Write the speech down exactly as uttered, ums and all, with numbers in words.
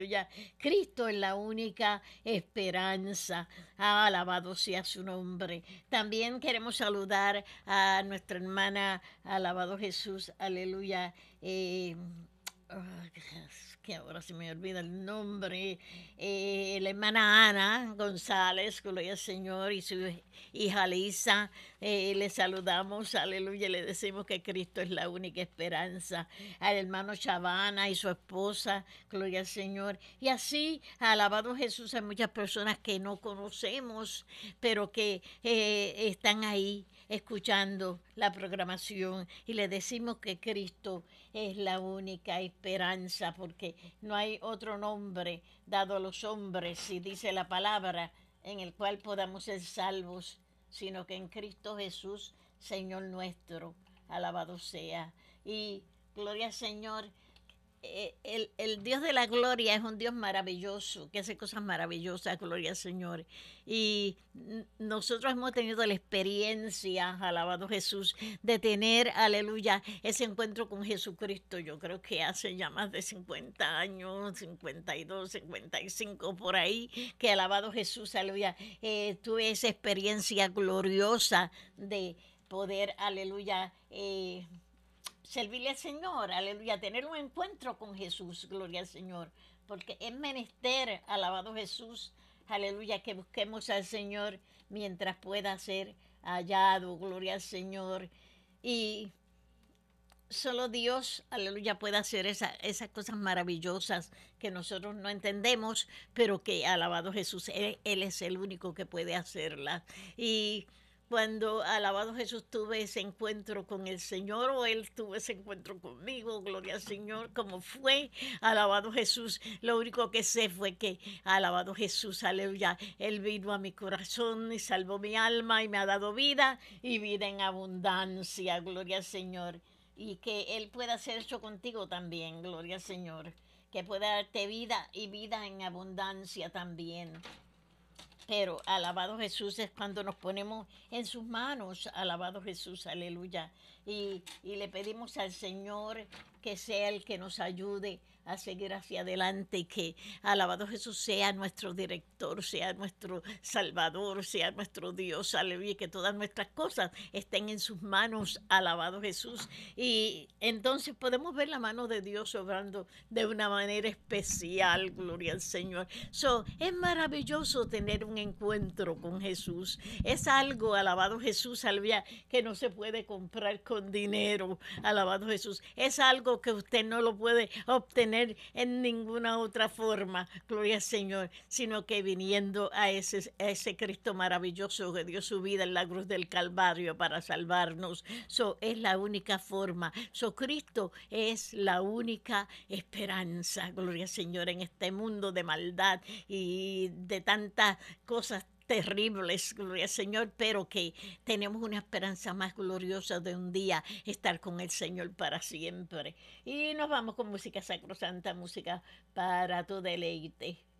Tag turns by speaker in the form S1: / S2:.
S1: Aleluya. Cristo es la única esperanza. Ah, alabado sea su nombre. También queremos saludar a nuestra hermana, alabado Jesús, aleluya. Eh, ah, que ahora se me olvida el nombre. Eh, la hermana Ana González, gloria al Señor, y su hija Lisa. Eh, le saludamos, aleluya, le decimos que Cristo es la única esperanza. Al hermano Chavana y su esposa, gloria al Señor. Y así, alabado Jesús, hay muchas personas que no conocemos, pero que eh, están ahí escuchando la programación y le decimos que Cristo es la única esperanza, porque no hay otro nombre dado a los hombres, si dice la palabra, en el cual podamos ser salvos, sino que en Cristo Jesús, Señor nuestro, alabado sea. Y gloria al Señor, eh, el, el Dios de la gloria es un Dios maravilloso, que hace cosas maravillosas, gloria al Señor. Y nosotros hemos tenido la experiencia, alabado Jesús, de tener, aleluya, ese encuentro con Jesucristo. Yo creo que hace ya más de cincuenta años, cincuenta y dos, cincuenta y cinco por ahí, que alabado Jesús, aleluya, eh, tuve esa experiencia gloriosa de poder, aleluya, eh, servirle al Señor, aleluya, tener un encuentro con Jesús, gloria al Señor, porque es menester, alabado Jesús, aleluya, que busquemos al Señor mientras pueda ser hallado, gloria al Señor, y solo Dios, aleluya, puede hacer esa, esas cosas maravillosas que nosotros no entendemos, pero que, alabado Jesús, Él, Él es el único que puede hacerlas. Y cuando, alabado Jesús, tuve ese encuentro con el Señor, o Él tuvo ese encuentro conmigo, gloria al Señor, como fue, alabado Jesús, lo único que sé fue que, alabado Jesús, aleluya, Él vino a mi corazón y salvó mi alma y me ha dado vida y vida en abundancia, gloria al Señor. Y que Él pueda hacer eso contigo también, gloria al Señor, que pueda darte vida y vida en abundancia también. Pero alabado Jesús es cuando nos ponemos en sus manos, alabado Jesús, aleluya. Y, y le pedimos al Señor que sea el que nos ayude a seguir hacia adelante y que, alabado Jesús, sea nuestro director, sea nuestro salvador, sea nuestro Dios, aleluya, y que todas nuestras cosas estén en sus manos, alabado Jesús. Y entonces podemos ver la mano de Dios obrando de una manera especial, gloria al Señor. So, es maravilloso tener un encuentro con Jesús. Es algo, alabado Jesús, aleluya, que no se puede comprar con dinero, alabado Jesús. Es algo que usted no lo puede obtener en ninguna otra forma, gloria al Señor, sino que viniendo a ese, a ese Cristo maravilloso que dio su vida en la cruz del Calvario para salvarnos. So, es la única forma. So, Cristo es la única esperanza, gloria al Señor, en este mundo de maldad y de tantas cosas terribles, gloria al Señor, pero que tenemos una esperanza más gloriosa de un día estar con el Señor para siempre. Y nos vamos con música sacrosanta, música para tu deleite.